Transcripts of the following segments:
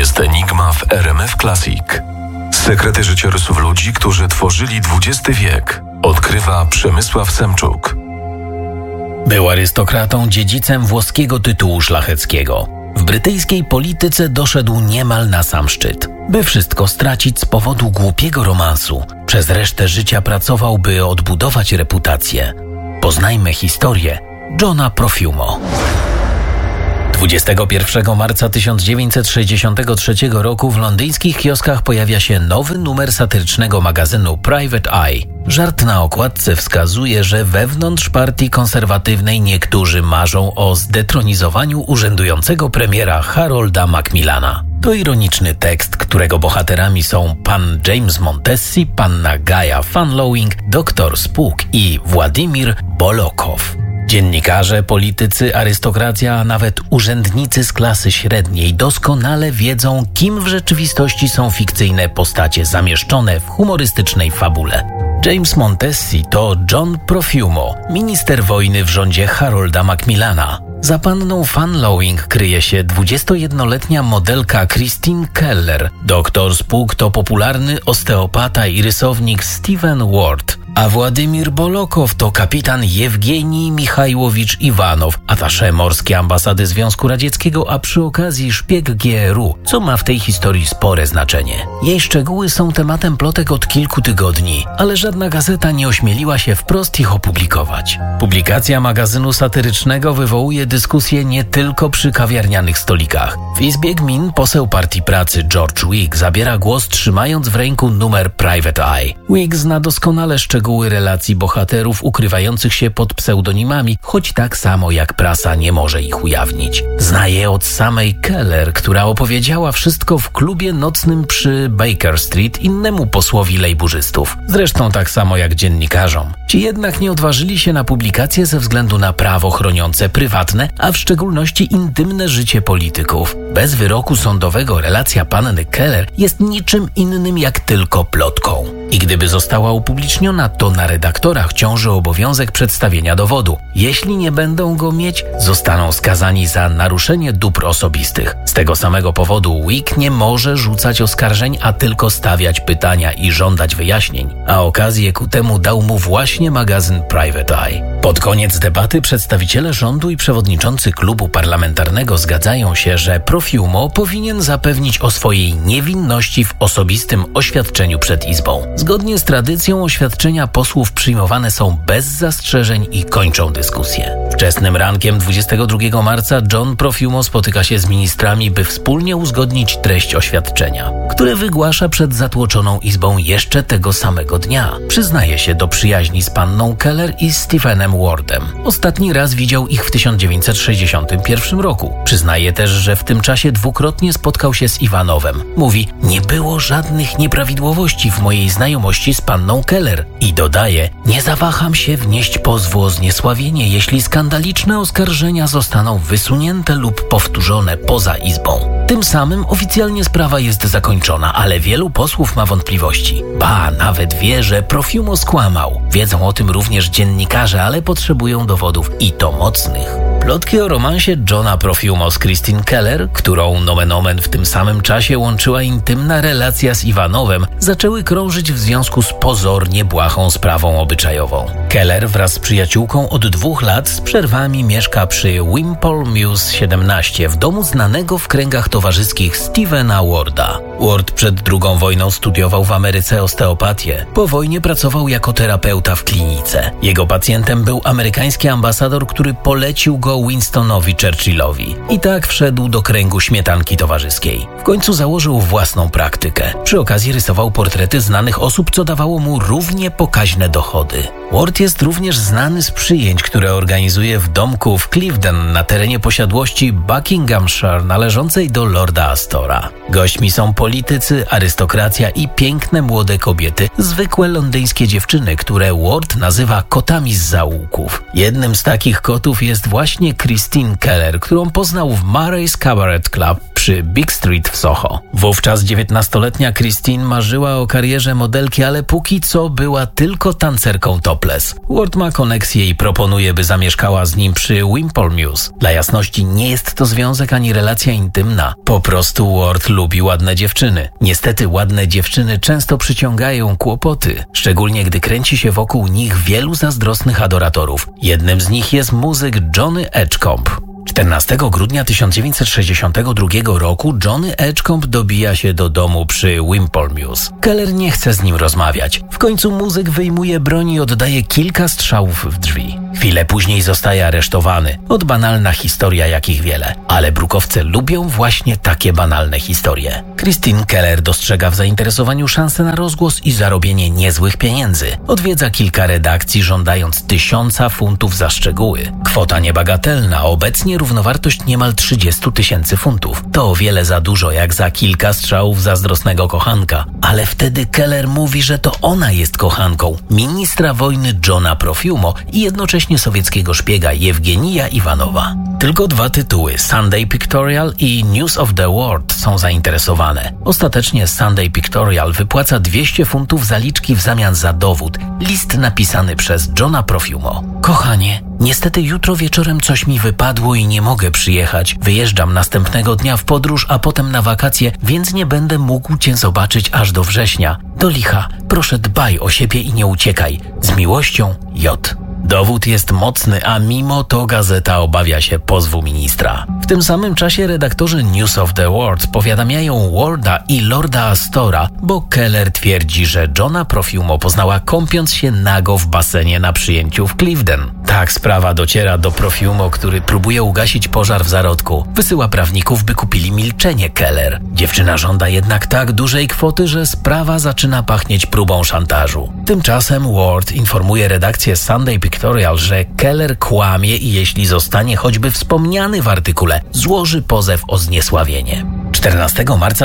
Jest enigma w RMF Classic. Sekrety życiorysów ludzi, którzy tworzyli XX wiek, odkrywa Przemysław Semczuk. Był arystokratą, dziedzicem włoskiego tytułu szlacheckiego. W brytyjskiej polityce doszedł niemal na sam szczyt. By wszystko stracić z powodu głupiego romansu, przez resztę życia pracował, by odbudować reputację. Poznajmy historię Johna Profumo. 21 marca 1963 roku w londyńskich kioskach pojawia się nowy numer satyrycznego magazynu Private Eye. Żart na okładce wskazuje, że wewnątrz partii konserwatywnej niektórzy marzą o zdetronizowaniu urzędującego premiera Harolda Macmillana. To ironiczny tekst, którego bohaterami są pan James Montesi, panna Gaja Fanlowing, dr Spook i Władimir Bolokow. Dziennikarze, politycy, arystokracja, a nawet urzędnicy z klasy średniej doskonale wiedzą, kim w rzeczywistości są fikcyjne postacie zamieszczone w humorystycznej fabule. James Montesi to John Profumo, minister wojny w rządzie Harolda Macmillana. Za panną Fanlowing kryje się 21-letnia modelka Christine Keller. Dr Spook to popularny osteopata i rysownik Stephen Ward. A Władimir Bolokow to kapitan Jewgenij Michajłowicz Iwanow, atasze morskie ambasady Związku Radzieckiego, a przy okazji szpieg GRU, co ma w tej historii spore znaczenie. Jej szczegóły są tematem plotek od kilku tygodni, ale żadna gazeta nie ośmieliła się wprost ich opublikować. Publikacja magazynu satyrycznego wywołuje dyskusje nie tylko przy kawiarnianych stolikach. W Izbie Gmin poseł Partii Pracy George Weah zabiera głos, trzymając w ręku numer Private Eye. Weah zna doskonale szczegóły relacji bohaterów ukrywających się pod pseudonimami, choć tak samo jak prasa nie może ich ujawnić. Zna je od samej Keller, która opowiedziała wszystko w klubie nocnym przy Baker Street innemu posłowi lejburzystów. Zresztą tak samo jak dziennikarzom. Ci jednak nie odważyli się na publikację ze względu na prawo chroniące prywatne, a w szczególności intymne życie polityków. Bez wyroku sądowego relacja panny Keller jest niczym innym jak tylko plotką. I gdyby została upubliczniona, to na redaktorach ciąży obowiązek przedstawienia dowodu. Jeśli nie będą go mieć, zostaną skazani za naruszenie dóbr osobistych. Z tego samego powodu Weah nie może rzucać oskarżeń, a tylko stawiać pytania i żądać wyjaśnień. A okazję ku temu dał mu właśnie magazyn Private Eye. Pod koniec debaty przedstawiciele rządu i przewodniczący klubu parlamentarnego zgadzają się, że Profumo powinien zapewnić o swojej niewinności w osobistym oświadczeniu przed Izbą. Zgodnie z tradycją oświadczenia posłów przyjmowane są bez zastrzeżeń i kończą dyskusję. Wczesnym rankiem 22 marca John Profumo spotyka się z ministrami, by wspólnie uzgodnić treść oświadczenia, które wygłasza przed zatłoczoną Izbą jeszcze tego samego dnia. Przyznaje się do przyjaźni z panną Keller i Stephenem Wardem. Ostatni raz widział ich w 1961 roku. Przyznaje też, że w tym czasie dwukrotnie spotkał się z Iwanowem. Mówi, nie było żadnych nieprawidłowości w mojej znajomości z panną Keller. I dodaje, nie zawaham się wnieść pozwu o zniesławienie, jeśli skandaliczne oskarżenia zostaną wysunięte lub powtórzone poza Izbą. Tym samym oficjalnie sprawa jest zakończona, ale wielu posłów ma wątpliwości. Ba, nawet wie, że Profumo skłamał. Wiedzą o tym również dziennikarze, ale potrzebują dowodów i to mocnych. Plotki o romansie Johna Profumo z Christine Keller, którą nomen omen w tym samym czasie łączyła intymna relacja z Iwanowem, zaczęły krążyć w związku z pozornie błahą sprawą obyczajową. Keller wraz z przyjaciółką od 2 lat z przerwami mieszka przy Wimpole Mews 17 w domu znanego w kręgach towarzyskich Stephena Warda. Ward przed II wojną studiował w Ameryce osteopatię. Po wojnie pracował jako terapeuta w klinice. Jego pacjentem był amerykański ambasador, który polecił go Winstonowi Churchillowi. I tak wszedł do kręgu śmietanki towarzyskiej. W końcu założył własną praktykę. Przy okazji rysował portrety znanych osób, co dawało mu równie pokaźne dochody. Ward jest również znany z przyjęć, które organizuje w domku w Cliveden na terenie posiadłości Buckinghamshire należącej do Lorda Astora. Gośćmi są politycy, arystokracja i piękne młode kobiety, zwykłe londyńskie dziewczyny, które Ward nazywa kotami z zaułków. Jednym z takich kotów jest właśnie Christine Keller, którą poznał w Murray's Cabaret Club przy Big Street w Soho. Wówczas 19-letnia Christine marzyła o karierze modelki, ale póki co była tylko tancerką topless. Ward ma koneksję i proponuje, by zamieszkała z nim przy Wimpole Mews. Dla jasności, nie jest to związek ani relacja intymna. Po prostu Ward lubi ładne dziewczyny. Niestety ładne dziewczyny często przyciągają kłopoty, szczególnie gdy kręci się wokół nich wielu zazdrosnych adoratorów. Jednym z nich jest muzyk Johnny Edgecombe. 14 grudnia 1962 roku Johnny Edgecombe dobija się do domu przy Wimpole Mews. Keller nie chce z nim rozmawiać. W końcu muzyk wyjmuje broń i oddaje kilka strzałów w drzwi. Chwilę później zostaje aresztowany. Banalna historia, jakich wiele. Ale brukowce lubią właśnie takie banalne historie. Christine Keller dostrzega w zainteresowaniu szansę na rozgłos i zarobienie niezłych pieniędzy. Odwiedza kilka redakcji, żądając 1000 funtów za szczegóły. Kwota niebagatelna, obecnie równowartość niemal 30 000 funtów. To o wiele za dużo, jak za kilka strzałów zazdrosnego kochanka. Ale wtedy Keller mówi, że to ona jest kochanką ministra wojny Johna Profumo i jednocześnie sowieckiego szpiega Jewgenija Iwanowa. Tylko 2 tytuły, Sunday Pictorial i News of the World, są zainteresowane. Ostatecznie Sunday Pictorial wypłaca 200 funtów zaliczki w zamian za dowód, list napisany przez Johna Profumo. Kochanie, niestety jutro wieczorem coś mi wypadło i nie mogę przyjechać. Wyjeżdżam następnego dnia w podróż, a potem na wakacje, więc nie będę mógł cię zobaczyć aż do września. Do licha, proszę dbaj o siebie i nie uciekaj. Z miłością, J. Dowód jest mocny, a mimo to gazeta obawia się pozwu ministra. W tym samym czasie redaktorzy News of the World powiadamiają Warda i Lorda Astora, bo Keller twierdzi, że Johna Profumo poznała kąpiąc się nago w basenie na przyjęciu w Cliveden. Tak sprawa dociera do Profumo, który próbuje ugasić pożar w zarodku. Wysyła prawników, by kupili milczenie Keller. Dziewczyna żąda jednak tak dużej kwoty, że sprawa zaczyna pachnieć próbą szantażu. Tymczasem Ward informuje redakcję Sunday Pictorial, że Keller kłamie i jeśli zostanie choćby wspomniany w artykule, złoży pozew o zniesławienie. 14 marca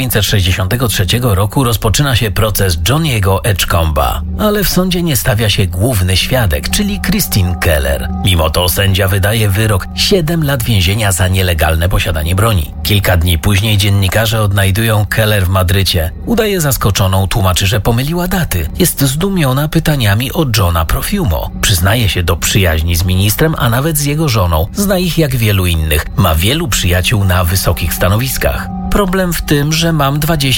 1963 roku rozpoczyna się proces Johnny'ego Edgecombe'a, ale w sądzie nie stawia się główny świadek, czyli Christine Keller. Mimo to sędzia wydaje wyrok 7 lat więzienia za nielegalne posiadanie broni. Kilka dni później dziennikarze odnajdują Keller w Madrycie. Udaje zaskoczoną, tłumaczy, że pomyliła daty. Jest zdumiona pytaniami o Johna Profumo. Przyznaje się do przyjaźni z ministrem, a nawet z jego żoną. Zna ich jak wielu innych. Ma wielu przyjaciół na wysokich stanowiskach. Problem w tym, że mam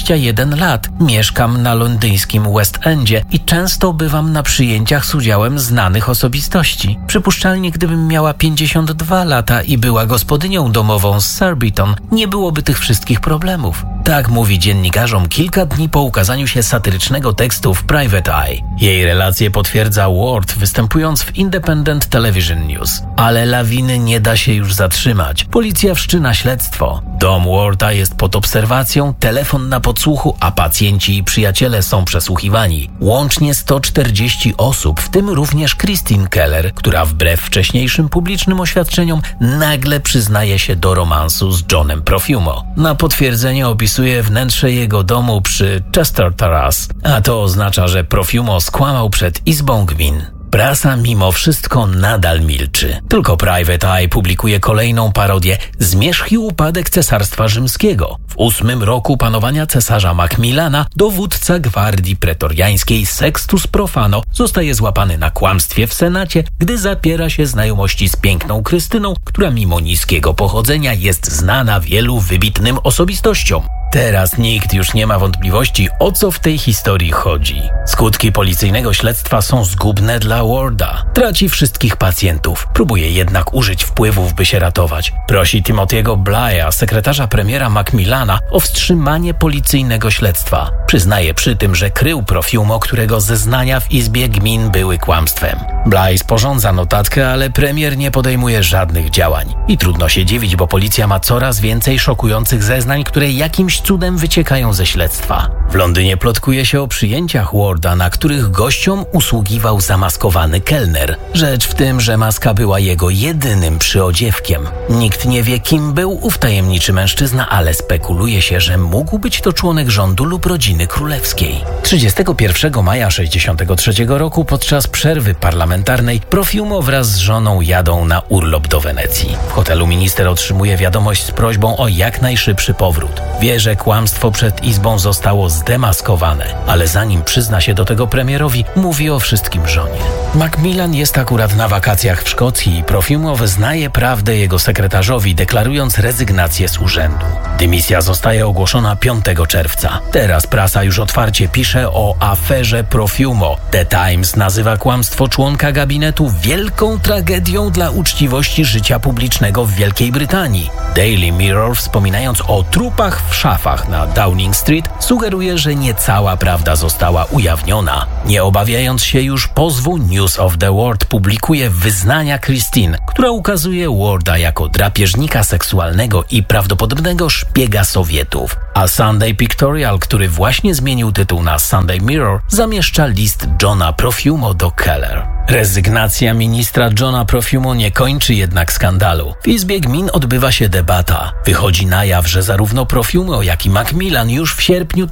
21 lat, mieszkam na londyńskim West Endzie i często bywam na przyjęciach z udziałem znanych osobistości. Przypuszczalnie gdybym miała 52 lata i była gospodynią domową z Surbiton, nie byłoby tych wszystkich problemów. Tak mówi dziennikarzom kilka dni po ukazaniu się satyrycznego tekstu w Private Eye. Jej relację potwierdza Ward, występując w Independent Television News. Ale lawiny nie da się już zatrzymać. Policja wszczyna śledztwo. Dom Warda jest pod obserwacją, telefon na podsłuchu, a pacjenci i przyjaciele są przesłuchiwani. Łącznie 140 osób, w tym również Christine Keller, która wbrew wcześniejszym publicznym oświadczeniom nagle przyznaje się do romansu z Johnem Profumo. Na potwierdzenie opisuje wnętrze jego domu przy Chester Terrace, a to oznacza, że Profumo skłamał przed Izbą Gmin. Prasa mimo wszystko nadal milczy. Tylko Private Eye publikuje kolejną parodię Zmierzch i upadek Cesarstwa Rzymskiego. W 8 roku panowania cesarza Macmillana dowódca gwardii pretoriańskiej Sextus Profano zostaje złapany na kłamstwie w Senacie, gdy zapiera się znajomości z piękną Krystyną, która mimo niskiego pochodzenia jest znana wielu wybitnym osobistościom. Teraz nikt już nie ma wątpliwości, o co w tej historii chodzi. Skutki policyjnego śledztwa są zgubne dla Warda. Traci wszystkich pacjentów. Próbuje jednak użyć wpływów, by się ratować. Prosi Timothy'ego Bly'a, sekretarza premiera Macmillana, o wstrzymanie policyjnego śledztwa. Przyznaje przy tym, że krył Profumo, którego zeznania w Izbie Gmin były kłamstwem. Bly sporządza notatkę, ale premier nie podejmuje żadnych działań. I trudno się dziwić, bo policja ma coraz więcej szokujących zeznań, które jakimś cudem wyciekają ze śledztwa. W Londynie plotkuje się o przyjęciach Warda, na których gościom usługiwał zamaskowany kelner. Rzecz w tym, że maska była jego jedynym przyodziewkiem. Nikt nie wie, kim był ów tajemniczy mężczyzna, ale spekuluje się, że mógł być to członek rządu lub rodziny królewskiej. 31 maja 1963 roku podczas przerwy parlamentarnej Profumo wraz z żoną jadą na urlop do Wenecji. W hotelu minister otrzymuje wiadomość z prośbą o jak najszybszy powrót. Wie, że kłamstwo przed izbą zostało zdemaskowane, ale zanim przyzna się do tego premierowi, mówi o wszystkim żonie. Macmillan jest akurat na wakacjach w Szkocji i Profumo wyznaje prawdę jego sekretarzowi, deklarując rezygnację z urzędu. Dymisja zostaje ogłoszona 5 czerwca. Teraz prasa już otwarcie pisze o aferze Profumo. The Times nazywa kłamstwo członka gabinetu wielką tragedią dla uczciwości życia publicznego w Wielkiej Brytanii. Daily Mirror, wspominając o trupach w szafach na Downing Street, sugeruje, że nie cała prawda została ujawniona. Nie obawiając się już pozwu, News of the World publikuje wyznania Christine, która ukazuje Warda jako drapieżnika seksualnego i prawdopodobnego szpiega Sowietów. A Sunday Pictorial, który właśnie zmienił tytuł na Sunday Mirror, zamieszcza list Johna Profumo do Keller. Rezygnacja ministra Johna Profumo nie kończy jednak skandalu. W Izbie Gmin odbywa się debata. Wychodzi na jaw, że zarówno Profumo, jak i Macmillan już w sierpniu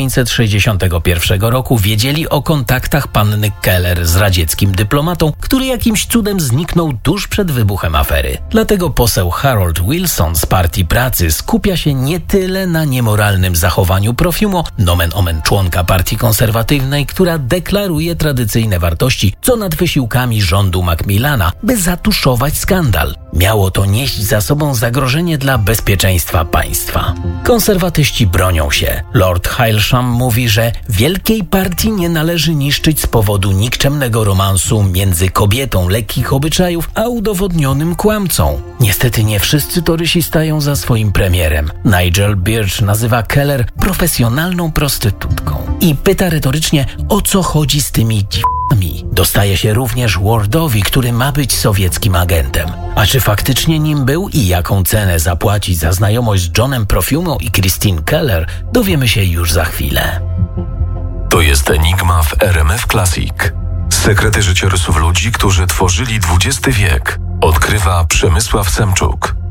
1961 roku wiedzieli o kontaktach panny Keller z radzieckim dyplomatą, który jakimś cudem zniknął tuż przed wybuchem afery. Dlatego poseł Harold Wilson z Partii Pracy skupia się nie tyle na niemoralnym zachowaniu Profumo, nomen omen członka Partii Konserwatywnej, która deklaruje tradycyjne wartości, co nad wysiłkami rządu Macmillana, by zatuszować skandal. Miało to nieść za sobą zagrożenie dla bezpieczeństwa państwa. Konserwatyści bronią się. Lord Hailsham mówi, że Wielkiej Partii nie należy niszczyć z powodu nikczemnego romansu między kobietą lekkich obyczajów a udowodnionym kłamcą. Niestety nie wszyscy torysi stają za swoim premierem. Nigel Birch nazywa Keller profesjonalną prostytutką i pyta retorycznie, o co chodzi z tymi dziwami. Dostaje się również Wardowi, który ma być sowieckim agentem. A czy faktycznie nim był i jaką cenę zapłaci za znajomość z Johnem Profumo i Christine Keller, dowiemy się już za chwilę. To jest Enigma w RMF Classic. Sekrety życiorysów ludzi, którzy tworzyli XX wiek. Odkrywa Przemysław Semczuk.